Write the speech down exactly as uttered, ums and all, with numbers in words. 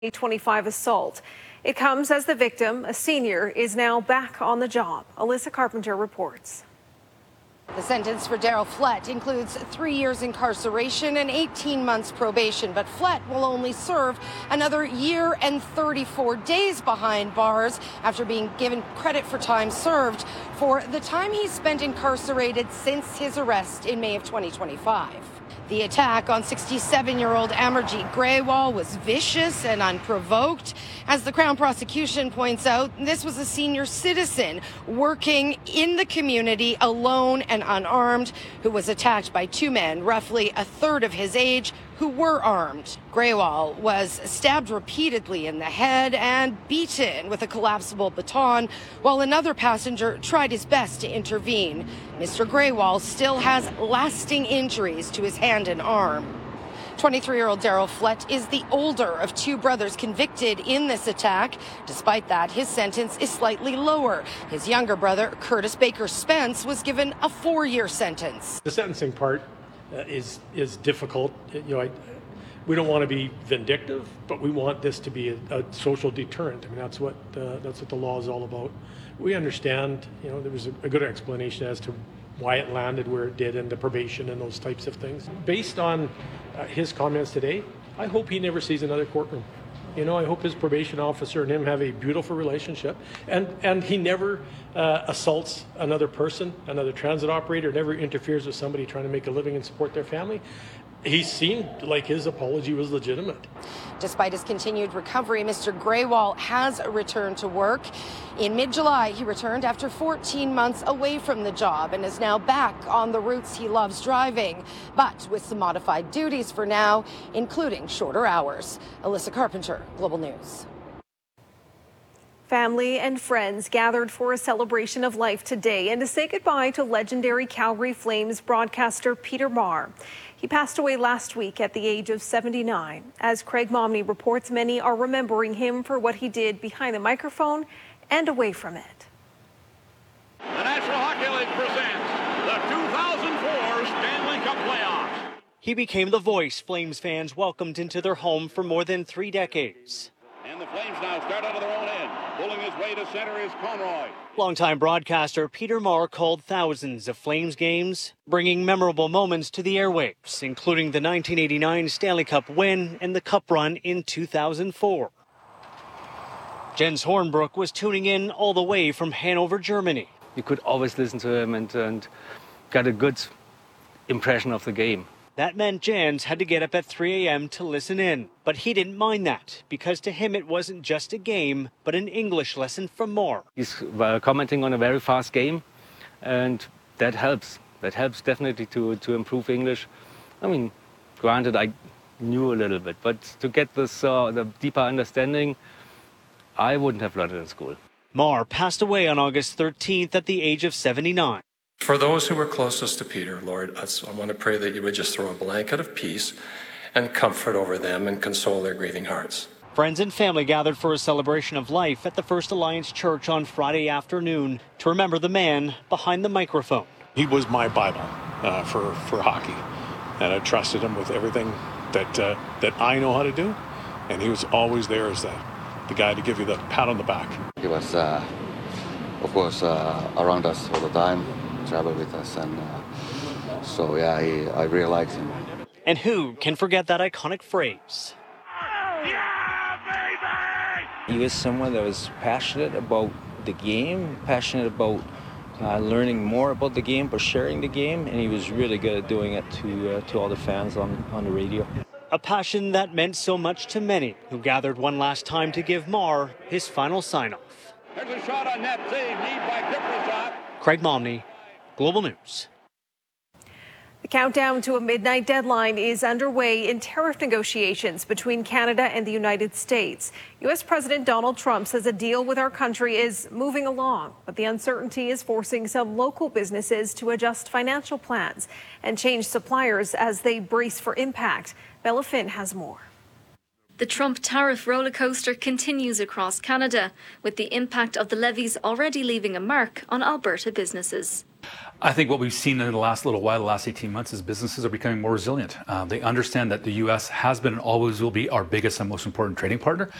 twenty-five assault. It comes as the victim, a senior, is now back on the job. Alyssa Carpenter reports. The sentence for Daryl Flett includes three years incarceration and eighteen months probation, but Flett will only serve another year and thirty-four days behind bars after being given credit for time served for the time he spent incarcerated since his arrest in May of twenty twenty-five. The attack on sixty-seven-year-old Amarjeet Grewal was vicious and unprovoked. As the Crown prosecution points out, this was a senior citizen working in the community alone and unarmed who was attacked by two men, roughly a third of his age, who were armed. Grewal was stabbed repeatedly in the head and beaten with a collapsible baton, while another passenger tried his best to intervene. Mister Grewal still has lasting injuries to his hand and arm. twenty-three-year-old Daryl Flett is the older of two brothers convicted in this attack. Despite that, his sentence is slightly lower. His younger brother, Curtis Baker Spence, was given a four-year sentence. The sentencing part uh, is is difficult. You know, I, we don't want to be vindictive, but we want this to be a, a social deterrent. I mean, that's what uh, that's what the law is all about. We understand. You know, there was a, a good explanation as to why it landed where it did and the probation and those types of things. Based on uh, his comments today, I hope he never sees another courtroom. You know, I hope his probation officer and him have a beautiful relationship, and, and he never uh, assaults another person, another transit operator, never interferes with somebody trying to make a living and support their family. He seemed like his apology was legitimate. Despite his continued recovery, Mister Grewal has returned to work. In mid-July, he returned after fourteen months away from the job and is now back on the routes he loves driving, but with some modified duties for now, including shorter hours. Alyssa Carpenter, Global News. Family and friends gathered for a celebration of life today and to say goodbye to legendary Calgary Flames broadcaster Peter Maher. He passed away last week at the age of seventy-nine. As Craig Momney reports, many are remembering him for what he did behind the microphone and away from it. The National Hockey League presents the two thousand four Stanley Cup playoffs. He became the voice Flames fans welcomed into their home for more than three decades. And the Flames now start out of their own end. Pulling his way to center is Conroy. Longtime broadcaster Peter Maher called thousands of Flames games, bringing memorable moments to the airwaves, including the nineteen eighty-nine Stanley Cup win and the Cup run in two thousand four. Jens Hornbrook was tuning in all the way from Hanover, Germany. You could always listen to him and, and got a good impression of the game. That meant Jens had to get up at three a.m. to listen in. But he didn't mind that, because to him it wasn't just a game, but an English lesson from Maher. He's uh, commenting on a very fast game, and that helps. That helps definitely to, to improve English. I mean, granted, I knew a little bit, but to get this uh, the deeper understanding, I wouldn't have learned it in school. Maher passed away on August thirteenth at the age of seventy-nine. For those who were closest to Peter, Lord, I want to pray that you would just throw a blanket of peace and comfort over them and console their grieving hearts. Friends and family gathered for a celebration of life at the First Alliance Church on Friday afternoon to remember the man behind the microphone. He was my Bible uh, for, for hockey, and I trusted him with everything that uh, that I know how to do, and he was always there as the, the guy to give you the pat on the back. He was, uh, of course, uh, around us all the time, traveled with us, and uh, so yeah, he, I really liked him. And who can forget that iconic phrase? Yeah, baby! He was someone that was passionate about the game, passionate about uh, learning more about the game, but sharing the game, and he was really good at doing it to uh, to all the fans on, on the radio. A passion that meant so much to many who gathered one last time to give Maher his final sign-off. There's a shot on net, save, need by Kiprusoff. Craig Momney, Global News. The countdown to a midnight deadline is underway in tariff negotiations between Canada and the United States. U S President Donald Trump says a deal with our country is moving along, but the uncertainty is forcing some local businesses to adjust financial plans and change suppliers as they brace for impact. Bella Finn has more. The Trump tariff rollercoaster continues across Canada, with the impact of the levies already leaving a mark on Alberta businesses. I think what we've seen in the last little while, the last eighteen months, is businesses are becoming more resilient. Uh, they understand that the U S has been and always will be our biggest and most important trading partner.